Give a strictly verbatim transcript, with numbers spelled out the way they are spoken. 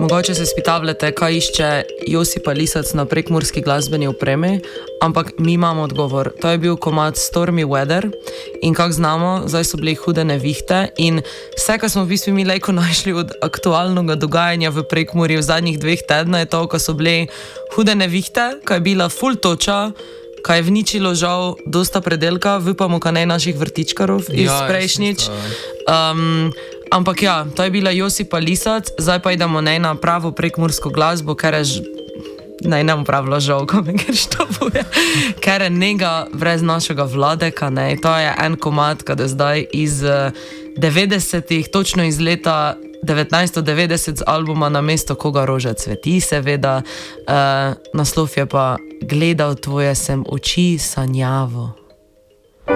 mogoče se spitavljate, kaj išče Josipa Lisac na prekmurski glasbeni opremi, ampak mi imamo odgovor. To je bil komad Stormy Weather in kak znamo, zdaj so bili hude nevihte in vse, kar smo v bistvu mi lejko našli od aktualnega dogajanja v Prekmurju v zadnjih dveh tedna, je to, ko so bili hude nevihte, ko je bila full toča, ko je vničilo žal dosta predelka, upamo, ka ne naših vrtičkarov iz Ja, prejšnjič. jaz Um, ampak ja, to je bila Josipa Lisac, zdaj pa idemo ne na pravo prekmursko glasbo, ker je ž... ne, ne bom pravila žal, ko me ker štopuje, ker je njega brez našega Vladeka, ne, to je en komad, kada zdaj iz uh, devetdesetih, točno iz leta devetnajststo devetdeset z albuma Namesto koga roža cveti, seveda, uh, naslov je pa Gledal tvoje sem oči sanjavo.